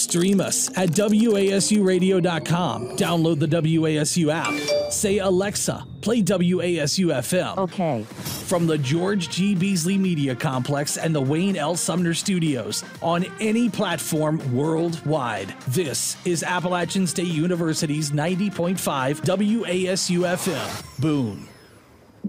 Stream us at WASUradio.com. Download the WASU app. Say, Alexa, play WASU FM. Okay. From the George G. Beasley Media Complex and the Wayne L. Sumner Studios on any platform worldwide. This is Appalachian State University's 90.5 WASU FM. Boone.